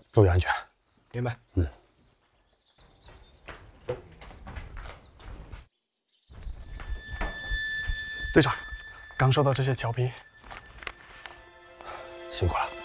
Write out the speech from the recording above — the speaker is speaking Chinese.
注意安全。 明白。 嗯。 队长，刚收到这些侨兵， 辛苦了。